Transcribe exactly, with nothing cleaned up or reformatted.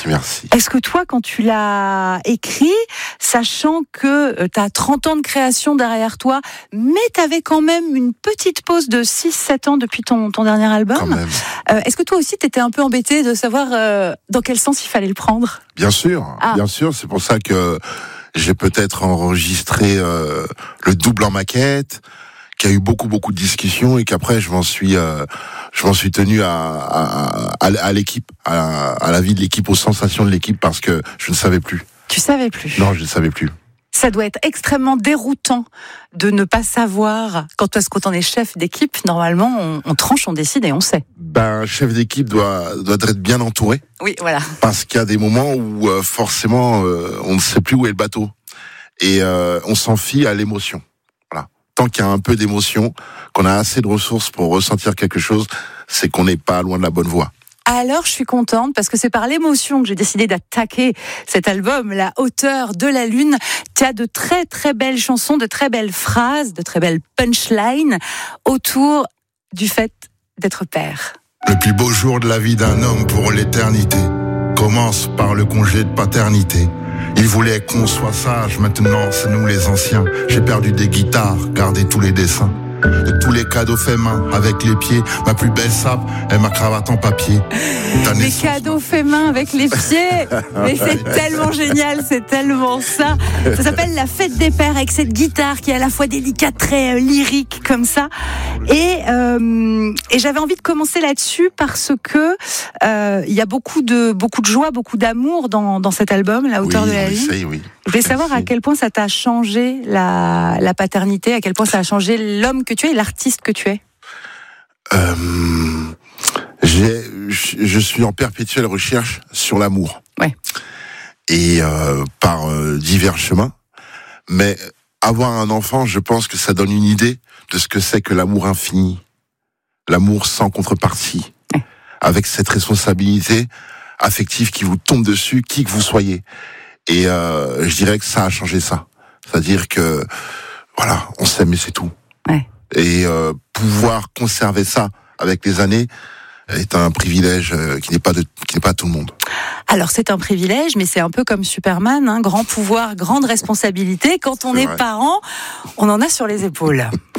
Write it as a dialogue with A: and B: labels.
A: Merci, merci.
B: Est-ce que toi, quand tu l'as écrit, sachant que tu as trente ans de création derrière toi, mais tu avais quand même une petite pause de six sept ans depuis ton, ton dernier album,
A: Quand même.
B: Euh, est-ce que toi aussi, tu étais un peu embêté de savoir euh, dans quel sens il fallait le prendre ?
A: Bien sûr,
B: Ah.
A: bien sûr. C'est pour ça que j'ai peut-être enregistré euh, le double en maquette, qu'il y a eu beaucoup, beaucoup de discussions et qu'après, je m'en suis, euh, je m'en suis tenu à, à, à, à l'équipe, à, à la vie de l'équipe, aux sensations de l'équipe, parce que je ne savais plus.
B: Tu savais plus ?
A: Non, je ne savais plus.
B: Ça doit être extrêmement déroutant de ne pas savoir. Quand, parce que quand on est chef d'équipe, normalement, on, on tranche, on décide et on sait.
A: Ben, un chef d'équipe doit, doit être bien entouré.
B: Oui, voilà.
A: Parce qu'il y a des moments où, euh, forcément, euh, on ne sait plus où est le bateau. Et euh, on s'en fie à l'émotion. Voilà. Tant qu'il y a un peu d'émotion, qu'on a assez de ressources pour ressentir quelque chose, c'est qu'on n'est pas loin de la bonne voie.
B: Alors, je suis contente parce que c'est par l'émotion que j'ai décidé d'attaquer cet album, La hauteur de la lune. Tu as de très très belles chansons, de très belles phrases, de très belles punchlines autour du fait d'être père.
C: Le plus beau jour de la vie d'un homme pour l'éternité commence par le congé de paternité. Il voulait qu'on soit sage, maintenant c'est nous les anciens. J'ai perdu des guitares, gardé tous les dessins. De tous les cadeaux faits main avec les pieds, ma plus belle sape est ma cravate en papier. Ta
B: Les
C: naissance,
B: cadeaux
C: ma-
B: faits main avec les pieds. Mais c'est tellement génial, c'est tellement ça. Ça s'appelle La fête des pères avec cette guitare qui est à la fois délicate, très euh, lyrique comme ça. Et, euh, et j'avais envie de commencer là-dessus parce que euh, il y a beaucoup de beaucoup de joie, beaucoup d'amour dans dans cet album, La hauteur
A: oui,
B: de la
A: oui,
B: lune.
A: ça y est, oui.
B: Je voulais savoir à
A: Merci.
B: quel point ça t'a changé la la paternité, à quel point ça a changé l'homme que tu es et l'artiste que tu es.
A: Euh, j'ai, je suis en perpétuelle recherche sur l'amour.
B: Ouais.
A: Et euh, par euh, divers chemins. Mais avoir un enfant, je pense que ça donne une idée de ce que c'est que l'amour infini. L'amour sans contrepartie.
B: Ouais.
A: Avec cette responsabilité affective qui vous tombe dessus, qui que vous soyez. Et euh, je dirais que ça a changé ça. C'est-à-dire que, voilà, on s'aime et c'est tout.
B: Ouais.
A: Et euh, pouvoir conserver ça avec les années est un privilège euh, qui n'est pas de, qui n'est pas à tout le monde.
B: Alors c'est un privilège, mais c'est un peu comme Superman, hein, grand pouvoir, grande responsabilité. Quand on
A: C'est
B: est
A: vrai.
B: parent, on en a sur les épaules.